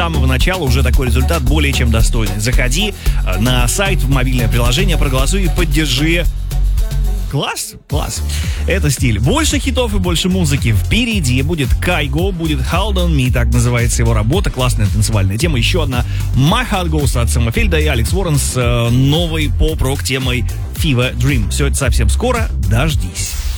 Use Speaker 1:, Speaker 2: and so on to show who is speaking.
Speaker 1: самого начала уже такой результат более чем достойный. Заходи на сайт, в мобильное приложение, проголосуй и поддержи. Класс, класс. Это стиль. Больше хитов и больше музыки впереди. Будет Kygo, будет Hold On Me, так называется его работа. Классная танцевальная тема. Еще одна My Heart Goes от Сэма Фельда и Алекс Уоррен с новой поп-рок темой Fever Dream. Все это совсем скоро. Дождись.